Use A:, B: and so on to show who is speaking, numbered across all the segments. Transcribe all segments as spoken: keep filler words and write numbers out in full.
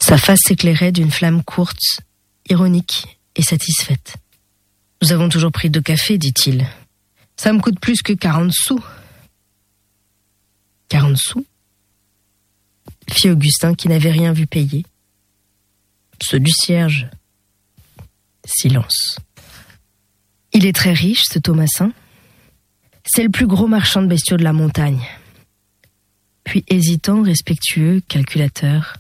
A: Sa face s'éclairait d'une flamme courte, ironique et satisfaite. « Nous avons toujours pris deux cafés, dit-il. Ça me coûte plus que quarante sous. » Quarante sous ? Fit Augustin qui n'avait rien vu payer. Ceux du cierge. Silence. Il est très riche, ce Thomasin. C'est le plus gros marchand de bestiaux de la montagne. Puis hésitant, respectueux, calculateur.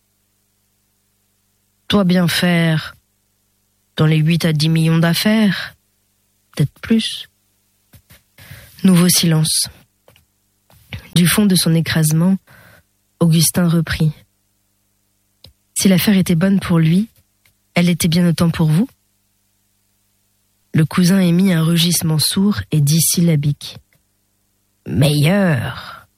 A: Doit bien faire dans les huit à dix millions d'affaires, peut-être plus. Nouveau silence. Du fond de son écrasement, Augustin reprit. Si l'affaire était bonne pour lui, elle était bien autant pour vous ? Le cousin émit un rugissement sourd et dissyllabique. Meilleur.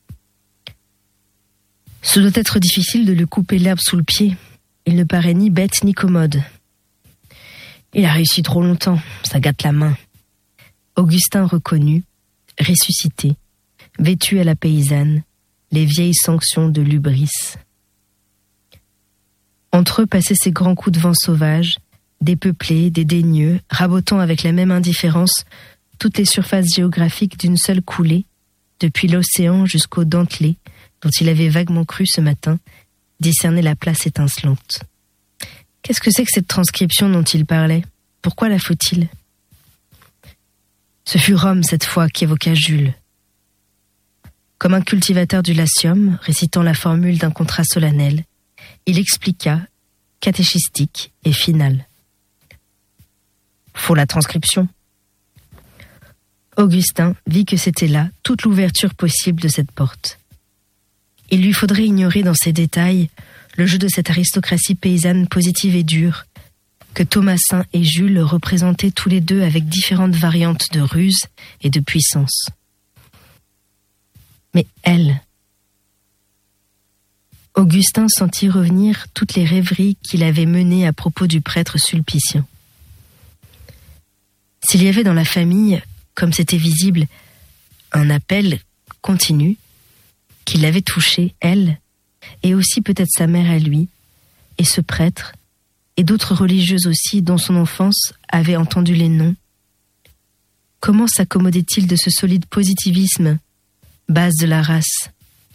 A: Ce doit être difficile de lui couper l'herbe sous le pied. Il ne paraît ni bête ni commode. Il a réussi trop longtemps, ça gâte la main. Augustin reconnut, ressuscité, vêtu à la paysanne, les vieilles sanctions de l'hubris. Entre eux passaient ces grands coups de vent sauvages, dépeuplés, dédaigneux, rabotant avec la même indifférence toutes les surfaces géographiques d'une seule coulée, depuis l'océan jusqu'au dentelé, dont il avait vaguement cru ce matin discerner la place étincelante. Qu'est-ce que c'est que cette transcription dont il parlait ? Pourquoi la faut-il ? Ce fut Rome, cette fois, qui évoqua Jules. Comme un cultivateur du Latium, récitant la formule d'un contrat solennel, il expliqua, catéchistique et final. Faut la transcription. Augustin vit que c'était là toute l'ouverture possible de cette porte. Il lui faudrait ignorer dans ses détails le jeu de cette aristocratie paysanne positive et dure, que Thomasin et Jules représentaient tous les deux avec différentes variantes de ruse et de puissance. Mais elle... Augustin sentit revenir toutes les rêveries qu'il avait menées à propos du prêtre sulpicien. S'il y avait dans la famille, comme c'était visible, un appel continu, qui l'avait touchée, elle, et aussi peut-être sa mère à lui, et ce prêtre, et d'autres religieuses aussi dont son enfance avait entendu les noms. Comment s'accommodait-il de ce solide positivisme, base de la race ?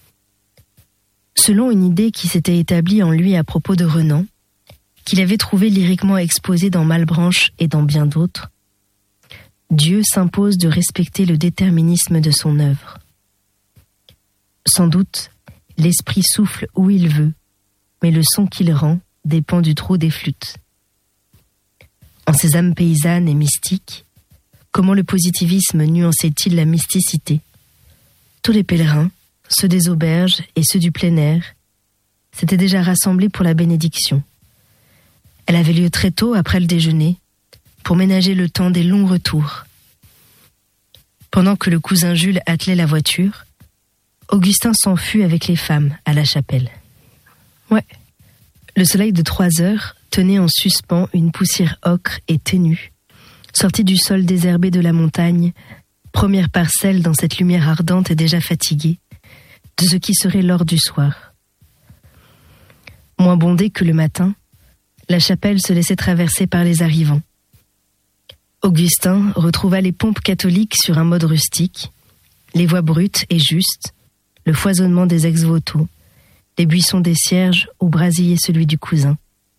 A: Selon une idée qui s'était établie en lui à propos de Renan, qu'il avait trouvé lyriquement exposée dans Malebranche et dans bien d'autres, Dieu s'impose de respecter le déterminisme de son œuvre. Sans doute, l'esprit souffle où il veut, mais le son qu'il rend dépend du trot des flûtes. En ces âmes paysannes et mystiques, comment le positivisme nuançait-il la mysticité ? Tous les pèlerins, ceux des auberges et ceux du plein air, s'étaient déjà rassemblés pour la bénédiction. Elle avait lieu très tôt après le déjeuner, pour ménager le temps des longs retours. Pendant que le cousin Jules attelait la voiture, Augustin s'en fut avec les femmes à la chapelle. Ouais, le soleil de trois heures tenait en suspens une poussière ocre et ténue, sortie du sol désherbé de la montagne, première parcelle dans cette lumière ardente et déjà fatiguée, de ce qui serait l'heure du soir. Moins bondée que le matin, la chapelle se laissait traverser par les arrivants. Augustin retrouva les pompes catholiques sur un mode rustique, les voix brutes et justes, le foisonnement des ex-voto, les buissons des cierges où brasillait celui du cousin.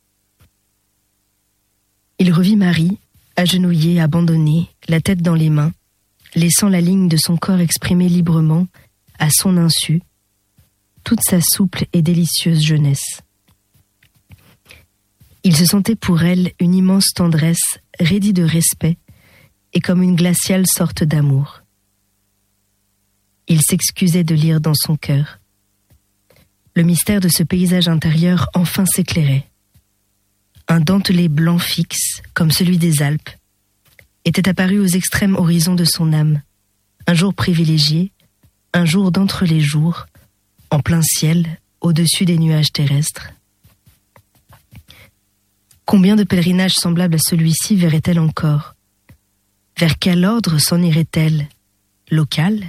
A: Il revit Marie, agenouillée, abandonnée, la tête dans les mains, laissant la ligne de son corps exprimer librement, à son insu, toute sa souple et délicieuse jeunesse. Il se sentait pour elle une immense tendresse, raidie de respect, et comme une glaciale sorte d'amour. Il s'excusait de lire dans son cœur. Le mystère de ce paysage intérieur enfin s'éclairait. Un dentelé blanc fixe, comme celui des Alpes, était apparu aux extrêmes horizons de son âme, un jour privilégié, un jour d'entre les jours, en plein ciel, au-dessus des nuages terrestres. Combien de pèlerinages semblables à celui-ci verrait-elle encore ? Vers quel ordre s'en irait-elle ? Local, lointain ?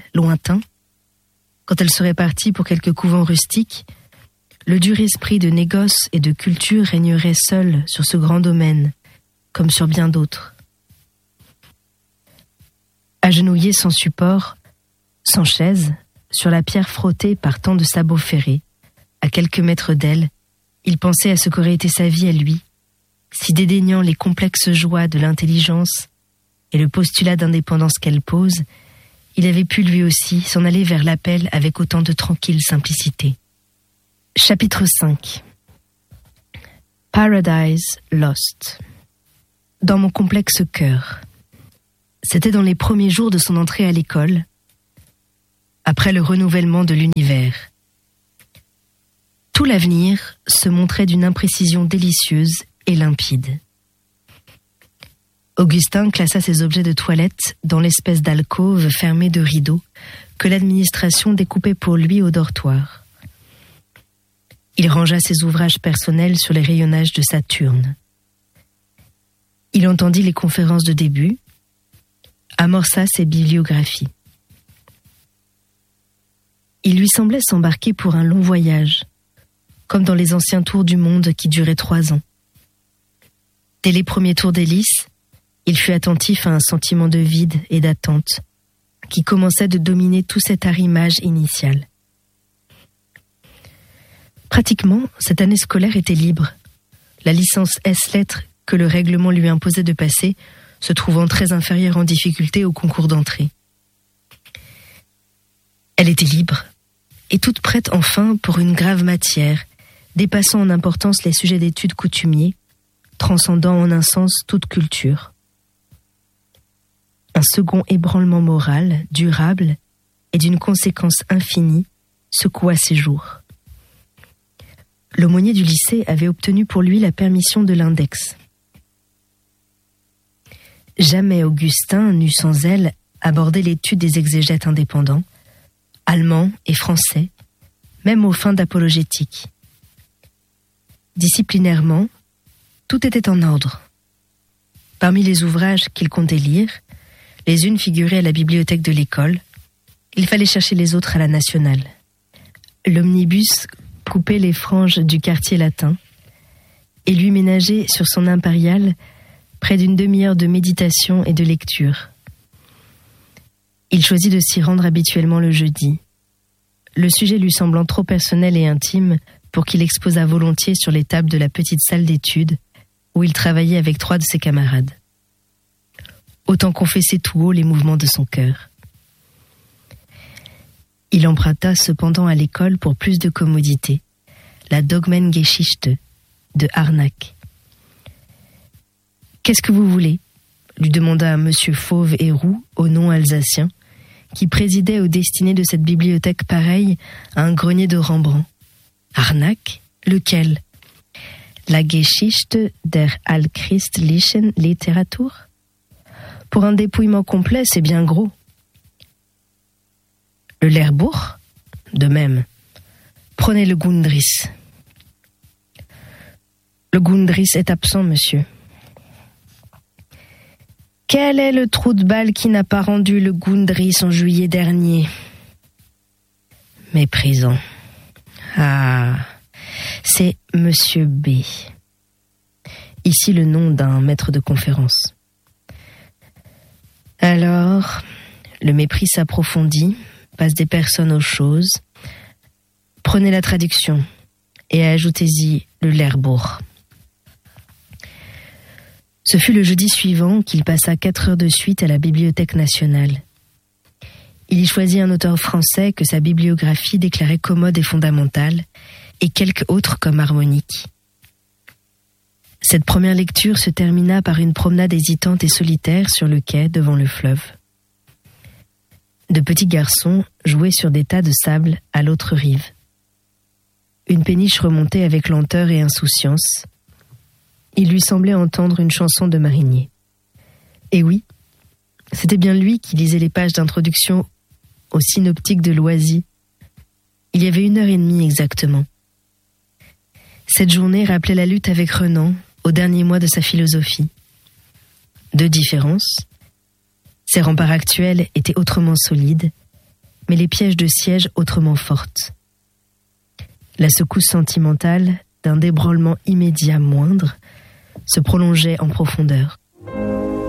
A: Quand elle serait partie pour quelque couvent rustique, le dur esprit de négoce et de culture régnerait seul sur ce grand domaine, comme sur bien d'autres. Agenouillé sans support, sans chaise, sur la pierre frottée par tant de sabots ferrés, à quelques mètres d'elle, il pensait à ce qu'aurait été sa vie à lui, si dédaignant les complexes joies de l'intelligence et le postulat d'indépendance qu'elle pose, il avait pu lui aussi s'en aller vers l'appel avec autant de tranquille simplicité. Chapitre cinq. Paradise Lost. Dans mon complexe cœur. C'était dans les premiers jours de son entrée à l'école, après le renouvellement de l'univers. Tout l'avenir se montrait d'une imprécision délicieuse et limpide. Augustin classa ses objets de toilette dans l'espèce d'alcôve fermée de rideaux que l'administration découpait pour lui au dortoir. Il rangea ses ouvrages personnels sur les rayonnages de Saturne. Il entendit les conférences de début, amorça ses bibliographies. Il lui semblait s'embarquer pour un long voyage, comme dans les anciens tours du monde qui duraient trois ans. Dès les premiers tours d'hélice, il fut attentif à un sentiment de vide et d'attente qui commençait de dominer tout cet arrimage initial. Pratiquement, cette année scolaire était libre, la licence S-lettres que le règlement lui imposait de passer se trouvant très inférieure en difficulté au concours d'entrée. Elle était libre, et toute prête enfin pour une grave matière, dépassant en importance les sujets d'études coutumiers, transcendant en un sens toute culture. Un second ébranlement moral, durable et d'une conséquence infinie, secoua ses jours. L'aumônier du lycée avait obtenu pour lui la permission de l'index. Jamais Augustin n'eut sans elle abordé l'étude des exégètes indépendants, allemands et français, même aux fins d'apologétique. Disciplinairement, tout était en ordre. Parmi les ouvrages qu'il comptait lire, les unes figuraient à la bibliothèque de l'école, il fallait chercher les autres à la nationale. L'omnibus coupait les franges du quartier latin et lui ménageait sur son impériale près d'une demi-heure de méditation et de lecture. Il choisit de s'y rendre habituellement le jeudi, le sujet lui semblant trop personnel et intime pour qu'il exposât volontiers sur les tables de la petite salle d'études où il travaillait avec trois de ses camarades. Autant confesser tout haut les mouvements de son cœur. Il emprunta cependant à l'école pour plus de commodité la Dogmengeschichte de Harnack. « Qu'est-ce que vous voulez ?» lui demanda monsieur Fauve et Roux, au nom alsacien, qui présidait aux destinées de cette bibliothèque pareille à un grenier de Rembrandt. « Harnack ? Lequel ? La Geschichte der allchristlichen Literatur ? Pour un dépouillement complet, c'est bien gros. Le Lehrbuch ? De même. Prenez le Grundriss. Le Grundriss est absent, monsieur. Quel est le trou de balle qui n'a pas rendu le Grundriss en juillet dernier ? Méprisant. Ah, c'est monsieur B. Ici le nom d'un maître de conférence. Alors, le mépris s'approfondit, passe des personnes aux choses. Prenez la traduction et ajoutez-y le Lehrbuch. Ce fut le jeudi suivant qu'il passa quatre heures de suite à la Bibliothèque nationale. Il y choisit un auteur français que sa bibliographie déclarait commode et fondamentale, et quelques autres comme harmoniques. Cette première lecture se termina par une promenade hésitante et solitaire sur le quai devant le fleuve. De petits garçons jouaient sur des tas de sable à l'autre rive. Une péniche remontait avec lenteur et insouciance. Il lui semblait entendre une chanson de marinier. Et oui, c'était bien lui qui lisait les pages d'introduction au synoptique de Loisy. Il y avait une heure et demie exactement. Cette journée rappelait la lutte avec Renan au dernier mois de sa philosophie. Deux différences. Ses remparts actuels étaient autrement solides, mais les pièges de siège autrement fortes. La secousse sentimentale, d'un débranlement immédiat moindre, se prolongeait en profondeur.